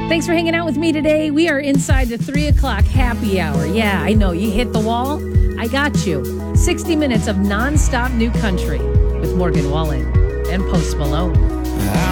Thanks for hanging out with me today. We are inside the 3 o'clock happy hour. Yeah, I know. You hit the wall. I got you. 60 minutes of nonstop new country with Morgan Wallen and Post Malone.